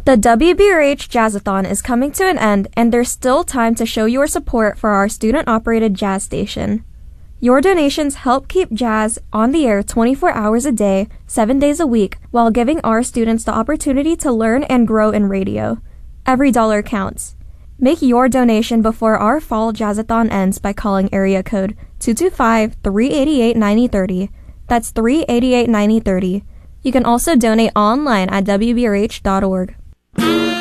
The WBRH Jazzathon is coming to an end, and there's still time to show your support for our student-operated jazz station. Your donations help keep jazz on the air 24 hours a day, 7 days a week, while giving our students the opportunity to learn and grow in radio. Every dollar counts. Make your donation before our fall Jazzathon ends by calling area code 225-388-9030. That's 388-9030. You can also donate online at wbrh.org.